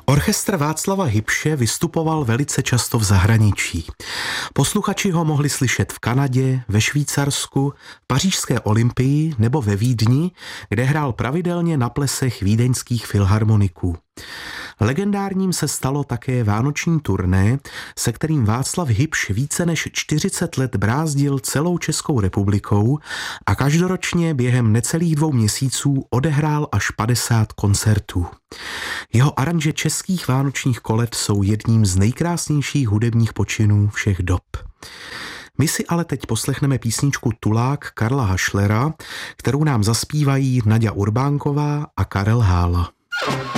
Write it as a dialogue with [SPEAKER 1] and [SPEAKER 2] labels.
[SPEAKER 1] Orchestr Václava Hybše vystupoval velice často v zahraničí. Posluchači ho mohli slyšet v Kanadě, ve Švýcarsku, v Pařížské Olympii nebo ve Vídni, kde hrál pravidelně na plesech vídeňských filharmoniků. Legendárním se stalo také vánoční turné, se kterým Václav Hybš více než 40 let brázdil celou Českou republikou a každoročně během necelých 2 měsíců odehrál až 50 koncertů. Jeho aranže českých vánočních kolet jsou jedním z nejkrásnějších hudebních počinů všech dob. My si ale teď poslechneme písničku Tulák Karla Hašlera, kterou nám zaspívají Naďa Urbánková a Karel Hála.